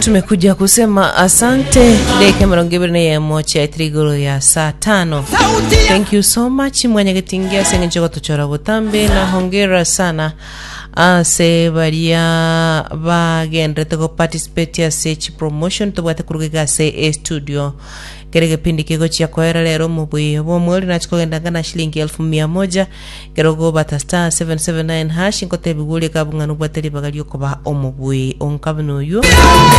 tumekuja kusema asante. Dakika marongibirine ya mocha ya trigolo ya saa 5. Thank you so much mwenye kitingia sengi nchoko tuchora butambe na hongera sana. Ase baria bagendrete ko participate ya search promotion to bwate kurugika se studio kerege pindi kego chia kwera lero mubui bo mwori na chiko gendanga shilingi 1100 kerogo bata star 779 hash inkote bigule kabunganu bwateli bagalyo ko ba omubui onkabno yo